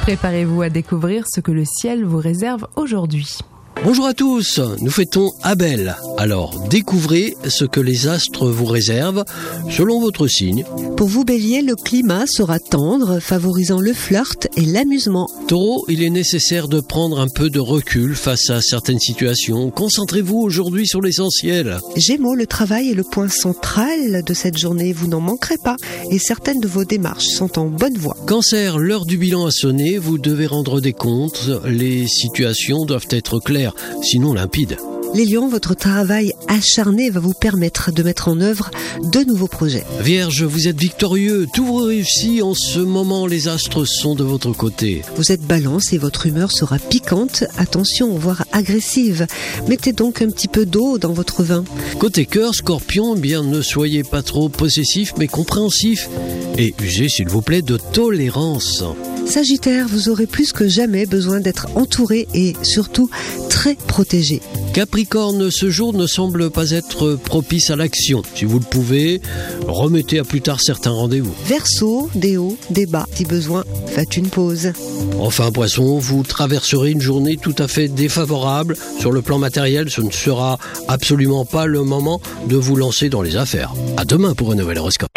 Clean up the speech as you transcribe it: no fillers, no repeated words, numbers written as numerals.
Préparez-vous à découvrir ce que le ciel vous réserve aujourd'hui. Bonjour à tous, nous fêtons Abel. Alors, découvrez ce que les astres vous réservent selon votre signe. Pour vous, Bélier, le climat sera tendre, favorisant le flirt et l'amusement. Taureau, il est nécessaire de prendre un peu de recul face à certaines situations. Concentrez-vous aujourd'hui sur l'essentiel. Gémeaux, le travail est le point central de cette journée. Vous n'en manquerez pas et certaines de vos démarches sont en bonne voie. Cancer, l'heure du bilan a sonné, vous devez rendre des comptes. Les situations doivent être claires, sinon limpides. Les lions, votre travail acharné va vous permettre de mettre en œuvre de nouveaux projets. Vierge, vous êtes victorieux, tout vous réussit en ce moment, les astres sont de votre côté. Vous êtes balance et votre humeur sera piquante, attention, voire agressive. Mettez donc un petit peu d'eau dans votre vin. Côté cœur, Scorpion, bien ne soyez pas trop possessif mais compréhensif et usez s'il vous plaît de tolérance. Sagittaire, vous aurez plus que jamais besoin d'être entouré et surtout très protégé. Capricorne, ce jour ne semble pas être propice à l'action. Si vous le pouvez, remettez à plus tard certains rendez-vous. Verseau, des hauts, des bas. Si besoin, faites une pause. Enfin, Poisson, vous traverserez une journée tout à fait défavorable. Sur le plan matériel, ce ne sera absolument pas le moment de vous lancer dans les affaires. À demain pour un nouvel horoscope.